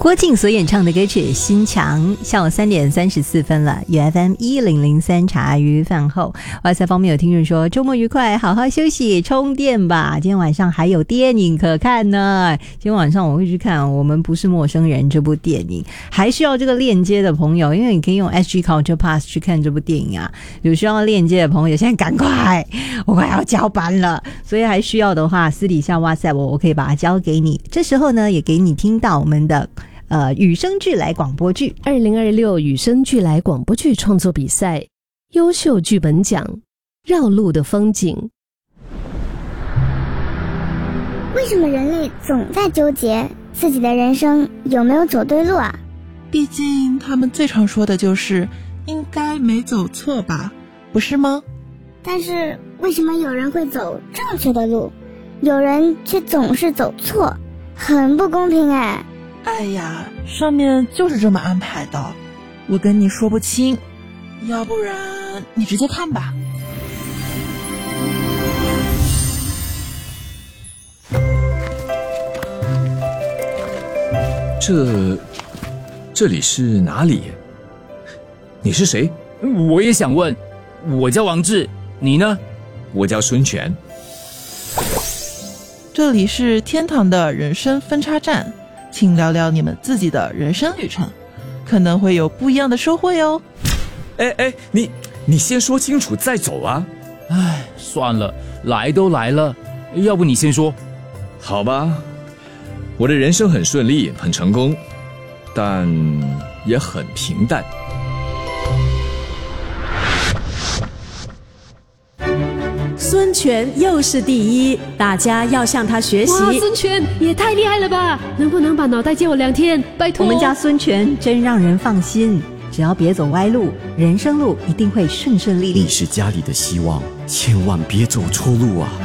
郭靖所演唱的歌曲《心墙》，下午3点34分了。UFM 1003茶余饭后，外在方面有听众说周末愉快，好好休息，充电吧。今天晚上还有电影可看呢。今天晚上我会去看《我们不是陌生人》这部电影，还需要这个链接的朋友，因为你可以用 SG Culture Pass 去看这部电影啊。有需要链接的朋友，现在赶快，我快要交班了，所以还需要的话，私底下 WhatsApp 我可以把它交给你。这时候呢，也给你听到我们的与生俱来广播剧 2026与生俱来广播剧创作比赛优秀剧本奖《绕路的风景》。 为什么人类总在纠结自己的人生有没有走对路啊？ 毕竟他们最常说的就是应该没走错吧，不是吗？ 但是为什么有人会走正确的路，有人却总是走错，很不公平哎。 哎呀，上面就是这么安排的，我跟你说不清，要不然你直接看吧。 这里是哪里？你是谁？ 我也想问，我叫王志，你呢？ 我叫孙权。 这里是天堂的人生分叉站，请聊聊你们自己的人生旅程，可能会有不一样的收获哟。 哎，你先说清楚再走啊。 唉，算了，来都来了，要不你先说。 好吧，我的人生很顺利，很成功，但也很平淡。 孙权又是第一，大家要向他学习。 哇，孙权也太厉害了吧！能不能把脑袋借我2天？拜托。 我们家孙权真让人放心，只要别走歪路，人生路一定会顺顺利利。 你是家里的希望，千万别走错路啊！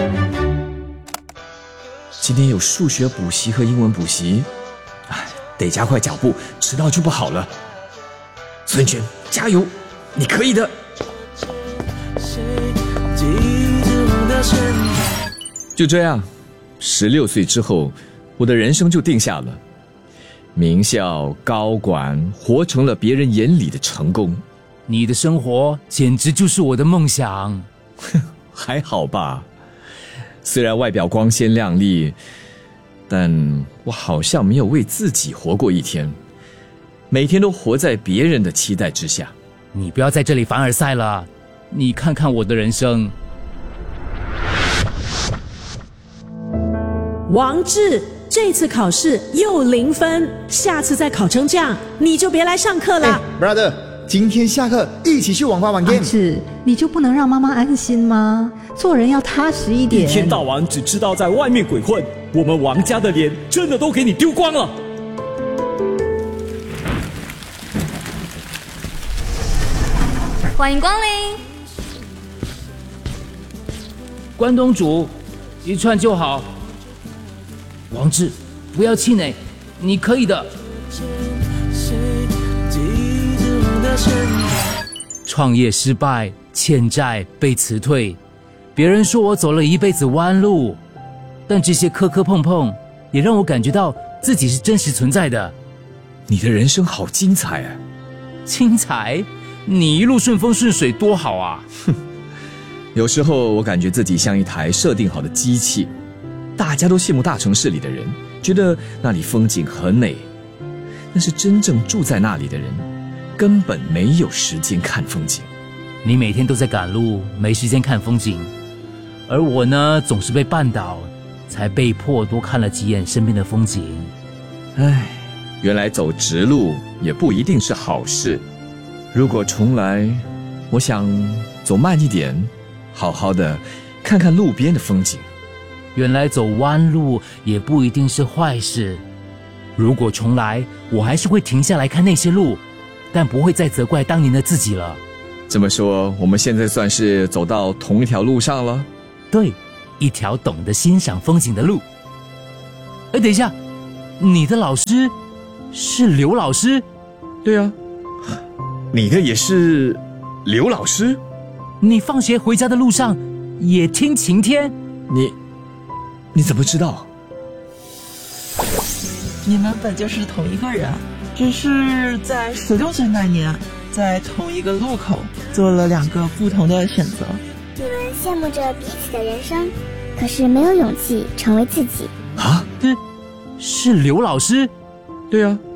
今天有数学补习和英文补习，得加快脚步，迟到就不好了。孙权，加油，你可以的！就这样，16岁之后，我的人生就定下了。名校、高管，活成了别人眼里的成功。 你的生活简直就是我的梦想。 还好吧，虽然外表光鲜亮丽，但我好像没有为自己活过一天，每天都活在别人的期待之下。 你不要在这里凡尔赛了，你看看我的人生。 王志，这次考试又0分，下次再考成这样，你就别来上课了。 brother， 今天下课一起去网吧玩 game。 是，你就不能让妈妈安心吗？做人要踏实一点。 一天到晚只知道在外面鬼混，我们王家的脸真的都给你丢光了。 欢迎光临。 关东煮一串就好。王志，不要气馁，你可以的。创业失败，欠债被辞退，别人说我走了一辈子弯路，但这些磕磕碰碰也让我感觉到自己是真实存在的。 你的人生好精彩啊！ 精彩？你一路顺风顺水多好啊！ 有时候我感觉自己像一台设定好的机器，大家都羡慕大城市里的人，觉得那里风景很美，但是真正住在那里的人根本没有时间看风景。 你每天都在赶路，没时间看风景，而我呢，总是被绊倒，才被迫多看了几眼身边的风景。 唉，原来走直路也不一定是好事。如果重来，我想走慢一点，好好的看看路边的风景。 原来走弯路也不一定是坏事。如果重来，我还是会停下来看那些路，但不会再责怪当年的自己了。 这么说，我们现在算是走到同一条路上了？ 对，一条懂得欣赏风景的路。等一下，你的老师是刘老师？ 对啊，你的也是刘老师？ 你放学回家的路上也听晴天？ 你怎么知道？ 你们本就是同一个人，只是在16岁那年，在同一个路口做了2个不同的选择。 你们羡慕着彼此的人生，可是没有勇气成为自己。 啊？ 是刘老师？ 对啊，